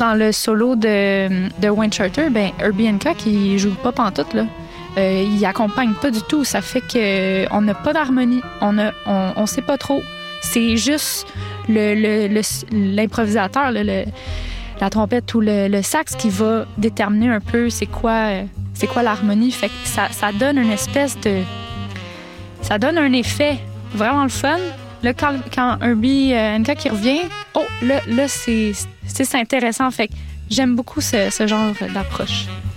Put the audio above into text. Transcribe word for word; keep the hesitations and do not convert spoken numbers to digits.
Dans le solo de, de Wayne Shorter, ben, Herbie Hancock, il joue pas pantoute, là. Euh, il accompagne pas du tout. Ça fait qu'on n'a pas d'harmonie. On a, on, on sait pas trop. C'est juste le, le, le, l'improvisateur, le, le, la trompette ou le, le sax qui va déterminer un peu c'est quoi, c'est quoi l'harmonie. Fait que ça, ça donne une espèce de... Ça donne un effet vraiment le fun. Là, quand, quand Herbie Hancock qui revient, oh, là, là c'est, c'est, c'est intéressant. Fait que j'aime beaucoup ce, ce genre d'approche.